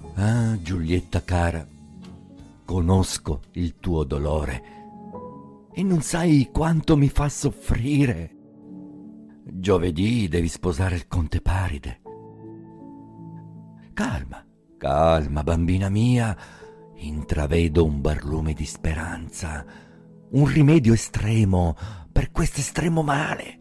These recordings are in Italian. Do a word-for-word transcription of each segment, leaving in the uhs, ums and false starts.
Ah, Giulietta cara, conosco il tuo dolore e non sai quanto mi fa soffrire. Giovedì devi sposare il conte Paride. Calma, calma, bambina mia, intravedo un barlume di speranza, un rimedio estremo per questo estremo male.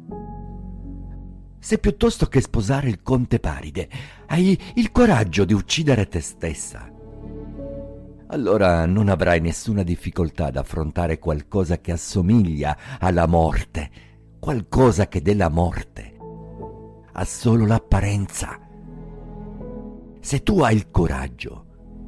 Se piuttosto che sposare il conte Paride hai il coraggio di uccidere te stessa, allora non avrai nessuna difficoltà ad affrontare qualcosa che assomiglia alla morte, qualcosa che della morte ha solo l'apparenza. Se tu hai il coraggio,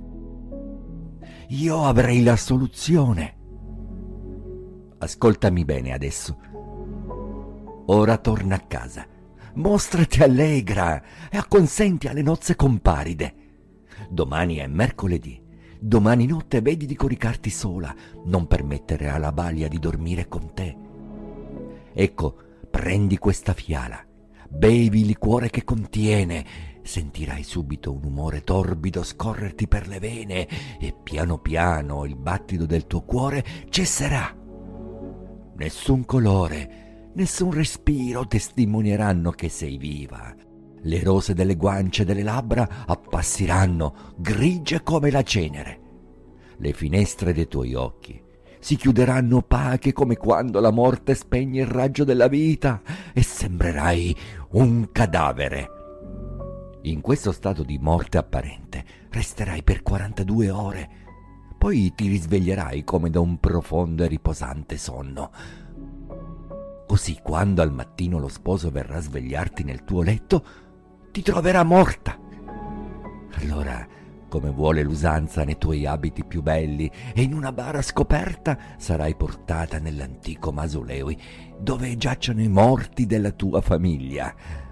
io avrei la soluzione. Ascoltami bene adesso. Ora torna a casa, mostrati allegra e acconsenti alle nozze con Paride. Domani è mercoledì. Domani notte vedi di coricarti sola, non permettere alla balia di dormire con te. Ecco, prendi questa fiala, bevi il liquore che contiene, sentirai subito un umore torbido scorrerti per le vene e piano piano il battito del tuo cuore cesserà. Nessun colore, nessun respiro testimonieranno che sei viva. Le rose delle guance e delle labbra appassiranno, grigie come la cenere. Le finestre dei tuoi occhi si chiuderanno opache come quando la morte spegne il raggio della vita e sembrerai un cadavere. In questo stato di morte apparente resterai per quarantadue ore, poi ti risveglierai come da un profondo e riposante sonno. Così quando al mattino lo sposo verrà a svegliarti nel tuo letto, ti troverà morta. Allora, come vuole l'usanza, nei tuoi abiti più belli e in una bara scoperta sarai portata nell'antico mausoleo dove giacciono i morti della tua famiglia.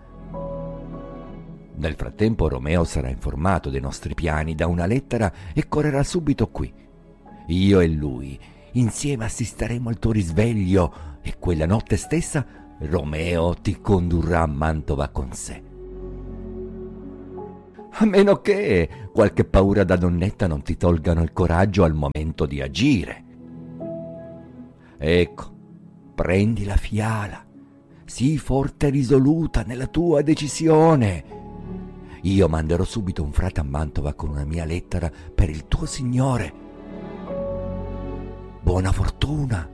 Nel frattempo Romeo sarà informato dei nostri piani da una lettera e correrà subito qui. Io e lui insieme assisteremo al tuo risveglio e quella notte stessa Romeo ti condurrà a Mantova con sé. A meno che qualche paura da donnetta non ti tolgano il coraggio al momento di agire. Ecco, prendi la fiala, sii forte e risoluta nella tua decisione. Io manderò subito un frate a Mantova con una mia lettera per il tuo signore. Buona fortuna!